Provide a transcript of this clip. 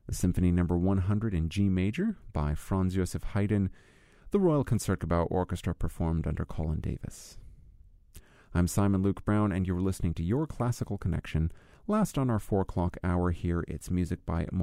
the Symphony No. 100 in G major by Franz Joseph Haydn, the Royal Concertgebouw Orchestra performed under Colin Davis. I'm Simon Luke Brown, and you're listening to Your Classical Connection. Last on our 4 o'clock hour here, it's music by